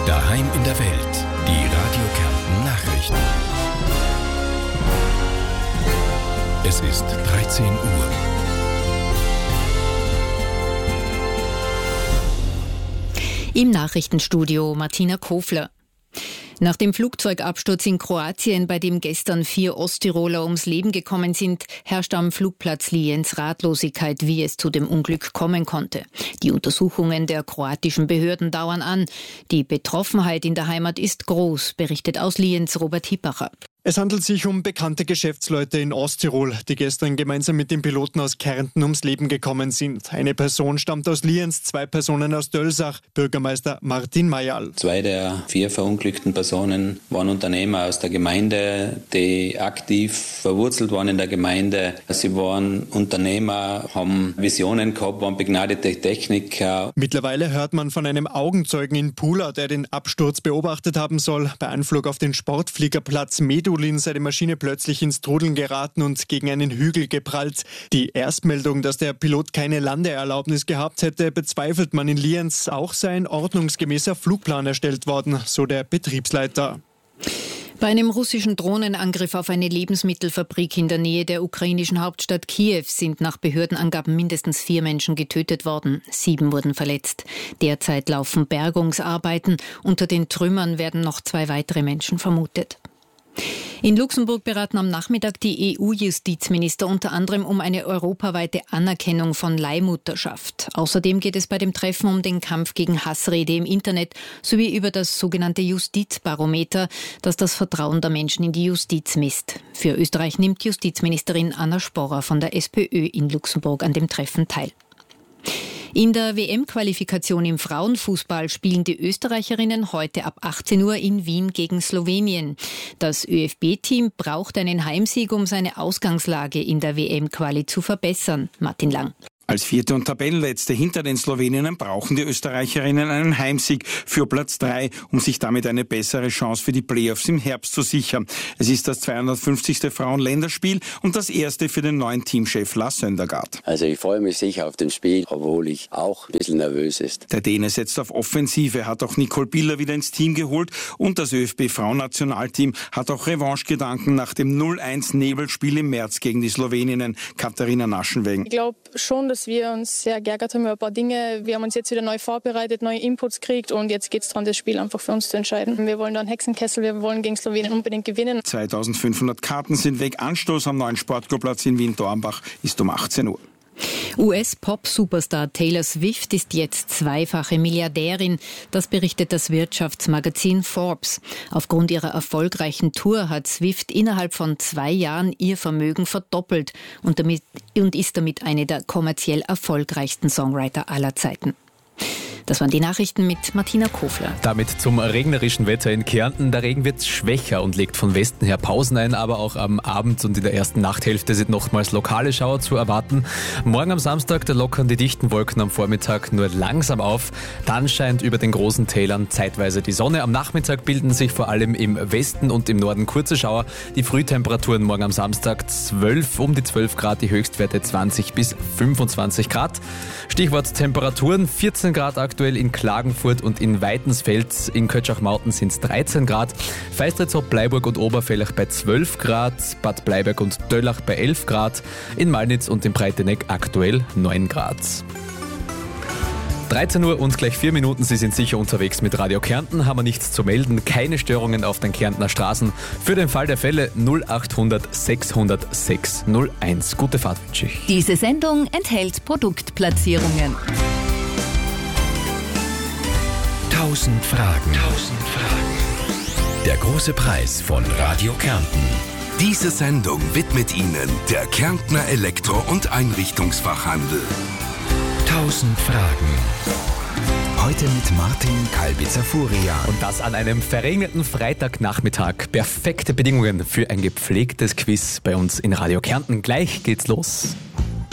Daheim in der Welt. Die Radio Kärnten Nachrichten. Es ist 13 Uhr. Im Nachrichtenstudio Martina Kofler. Nach dem Flugzeugabsturz in Kroatien, bei dem gestern 4 Osttiroler ums Leben gekommen sind, herrscht am Flugplatz Lienz Ratlosigkeit, wie es zu dem Unglück kommen konnte. Die Untersuchungen der kroatischen Behörden dauern an. Die Betroffenheit in der Heimat ist groß, berichtet aus Lienz Robert Hippacher. Es handelt sich um bekannte Geschäftsleute in Osttirol, die gestern gemeinsam mit dem Piloten aus Kärnten ums Leben gekommen sind. Eine Person stammt aus Lienz, 2 Personen aus Dölsach, Bürgermeister Martin Mayal. 2 der 4 verunglückten Personen waren Unternehmer aus der Gemeinde, die aktiv verwurzelt waren in der Gemeinde. Sie waren Unternehmer, haben Visionen gehabt, waren begnadete Techniker. Mittlerweile hört man von einem Augenzeugen in Pula, der den Absturz beobachtet haben soll. Bei Anflug auf den Sportfliegerplatz Medulin sei die Maschine plötzlich ins Trudeln geraten und gegen einen Hügel geprallt. Die Erstmeldung, dass der Pilot keine Landeerlaubnis gehabt hätte, bezweifelt man in Lienz. Auch sei ein ordnungsgemäßer Flugplan erstellt worden, so der Betriebsleiter. Bei einem russischen Drohnenangriff auf eine Lebensmittelfabrik in der Nähe der ukrainischen Hauptstadt Kiew sind nach Behördenangaben mindestens 4 Menschen getötet worden. 7 wurden verletzt. Derzeit laufen Bergungsarbeiten. Unter den Trümmern werden noch 2 weitere Menschen vermutet. In Luxemburg beraten am Nachmittag die EU-Justizminister unter anderem um eine europaweite Anerkennung von Leihmutterschaft. Außerdem geht es bei dem Treffen um den Kampf gegen Hassrede im Internet sowie über das sogenannte Justizbarometer, das das Vertrauen der Menschen in die Justiz misst. Für Österreich nimmt Justizministerin Anna Sporrer von der SPÖ in Luxemburg an dem Treffen teil. In der WM-Qualifikation im Frauenfußball spielen die Österreicherinnen heute ab 18 Uhr in Wien gegen Slowenien. Das ÖFB-Team braucht einen Heimsieg, um seine Ausgangslage in der WM-Quali zu verbessern. Martin Lang. Als 4. und Tabellenletzte hinter den Sloweninnen brauchen die Österreicherinnen einen Heimsieg für Platz 3, um sich damit eine bessere Chance für die Playoffs im Herbst zu sichern. Es ist das 250. Frauenländerspiel und das erste für den neuen Teamchef Lars Søndergaard. Also ich freue mich sicher auf das Spiel, obwohl ich auch ein bisschen nervös ist. Der Däne setzt auf Offensive, hat auch Nicole Biller wieder ins Team geholt und das ÖFB-Frauennationalteam hat auch Revanchegedanken nach dem 0-1-Nebelspiel im März gegen die Sloweninnen. Katharina Naschenweng. Ich glaube schon, dass wir uns sehr geärgert haben über ein paar Dinge. Wir haben uns jetzt wieder neu vorbereitet, neue Inputs gekriegt und jetzt geht es daran, das Spiel einfach für uns zu entscheiden. Wir wollen da einen Hexenkessel, wir wollen gegen Slowenien unbedingt gewinnen. 2500 Karten sind weg. Anstoß am neuen Sportclubplatz in Wien-Dornbach ist um 18 Uhr. US-Pop-Superstar Taylor Swift ist jetzt 2-fache Milliardärin. Das berichtet das Wirtschaftsmagazin Forbes. Aufgrund ihrer erfolgreichen Tour hat Swift innerhalb von 2 Jahren ihr Vermögen verdoppelt und ist damit eine der kommerziell erfolgreichsten Songwriter aller Zeiten. Das waren die Nachrichten mit Martina Kofler. Damit zum regnerischen Wetter in Kärnten. Der Regen wird schwächer und legt von Westen her Pausen ein, aber auch am Abend und in der ersten Nachthälfte sind nochmals lokale Schauer zu erwarten. Morgen am Samstag, da lockern die dichten Wolken am Vormittag nur langsam auf. Dann scheint über den großen Tälern zeitweise die Sonne. Am Nachmittag bilden sich vor allem im Westen und im Norden kurze Schauer. Die Frühtemperaturen morgen am Samstag um die 12 Grad, die Höchstwerte 20 bis 25 Grad. Stichwort Temperaturen, 14 Grad aktuell in Klagenfurt und in Weitensfeld. In Kötschach-Mauten sind es 13 Grad. Feistritz-Ob, Bleiburg und Obervellach bei 12 Grad. Bad Bleiberg und Döllach bei 11 Grad. In Malnitz und in Breiteneck aktuell 9 Grad. 13 Uhr und gleich 4 Minuten. Sie sind sicher unterwegs mit Radio Kärnten. Haben wir nichts zu melden. Keine Störungen auf den Kärntner Straßen. Für den Fall der Fälle 0800 600 601. Gute Fahrt wünsche ich. Diese Sendung enthält Produktplatzierungen. 1000 Fragen. Der große Preis von Radio Kärnten. Diese Sendung widmet Ihnen der Kärntner Elektro- und Einrichtungsfachhandel. 1000 Fragen. Heute mit Martin Kalbitzer-Furia. Und das an einem verregneten Freitagnachmittag. Perfekte Bedingungen für ein gepflegtes Quiz bei uns in Radio Kärnten. Gleich geht's los.